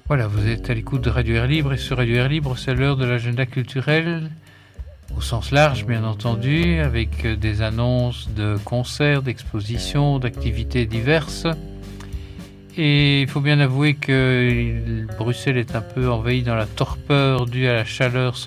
Voilà, vous êtes à l'écoute de Radio Air Libre et sur Radio Air Libre, c'est l'heure de l'agenda culturel au sens large, bien entendu, avec des annonces de concerts, d'expositions, d'activités diverses. Et il faut bien avouer que Bruxelles est un peu envahie dans la torpeur due à la chaleur